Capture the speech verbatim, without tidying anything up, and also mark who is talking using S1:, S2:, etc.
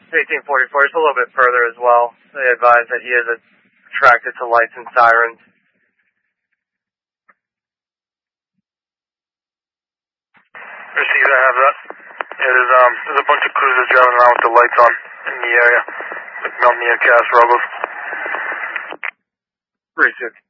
S1: eighteen forty-four, it's a little bit further as well. They advise that he is attracted to lights and sirens.
S2: Receive, I have that. Yeah, there's, um, there's a bunch of cruisers driving around with the lights on in the area, with Mount Neocast Ruggles.
S1: Appreciate it.